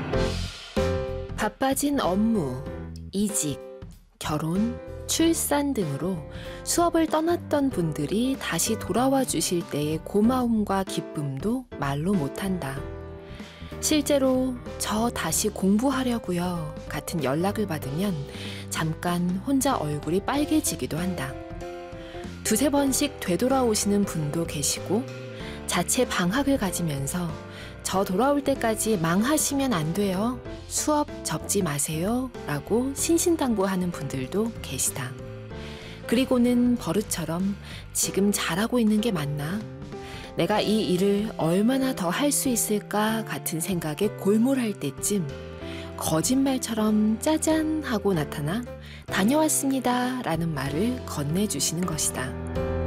바빠진 업무, 이직, 결혼, 출산 등으로 수업을 떠났던 분들이 다시 돌아와 주실 때의 고마움과 기쁨도 말로 못한다. 실제로 저 다시 공부하려고요 같은 연락을 받으면 잠깐 혼자 얼굴이 빨개지기도 한다. 두세 번씩 되돌아오시는 분도 계시고 자체 방학을 가지면서 저 돌아올 때까지 망하시면 안 돼요. 수업 접지 마세요. 라고 신신당부하는 분들도 계시다. 그리고는 버릇처럼 지금 잘하고 있는 게 맞나? 내가 이 일을 얼마나 더 할 수 있을까 같은 생각에 골몰할 때쯤 거짓말처럼 짜잔 하고 나타나 다녀왔습니다 라는 말을 건네주시는 것이다.